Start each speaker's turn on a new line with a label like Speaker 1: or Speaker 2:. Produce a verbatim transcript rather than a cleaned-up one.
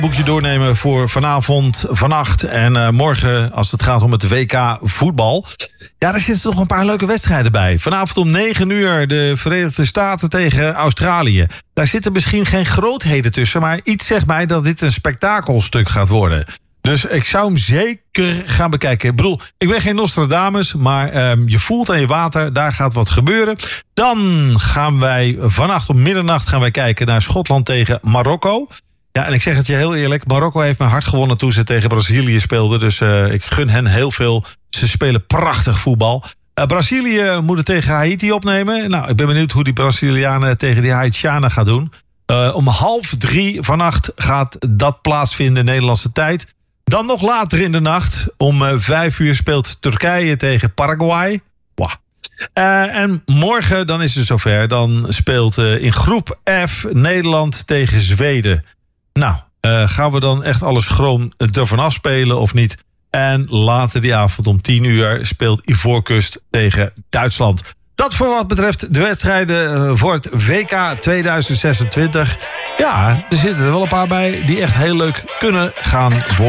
Speaker 1: boekje doornemen voor vanavond, vannacht en uh, morgen als het gaat om het W K voetbal. Ja, daar zitten nog een paar leuke wedstrijden bij. Vanavond om negen uur de Verenigde Staten tegen Australië. Daar zitten misschien geen grootheden tussen, maar iets zegt mij dat dit een spektakelstuk gaat worden. Dus ik zou hem zeker gaan bekijken. Ik bedoel, ik ben geen Nostradamus, maar um, je voelt aan je water, daar gaat wat gebeuren. Dan gaan wij vannacht om middernacht gaan wij kijken naar Schotland tegen Marokko. Ja, en ik zeg het je heel eerlijk, Marokko heeft mijn hart gewonnen toen ze tegen Brazilië speelden. Dus uh, ik gun hen heel veel. Ze spelen prachtig voetbal. Uh, Brazilië moet het tegen Haiti opnemen. Nou, ik ben benieuwd hoe die Brazilianen tegen die Haitianen gaan doen. Uh, om half drie vannacht gaat dat plaatsvinden, Nederlandse tijd. Dan nog later in de nacht, om uh, vijf uur speelt Turkije tegen Paraguay. Wow. Uh, en morgen, dan is het zover, dan speelt uh, in groep F Nederland tegen Zweden. Nou, uh, gaan we dan echt alles schroom ervan afspelen of niet? En later die avond om tien uur speelt Ivoorkust tegen Duitsland. Dat voor wat betreft de wedstrijden voor het W K tweeduizend zesentwintig. Ja, er zitten er wel een paar bij die echt heel leuk kunnen gaan worden.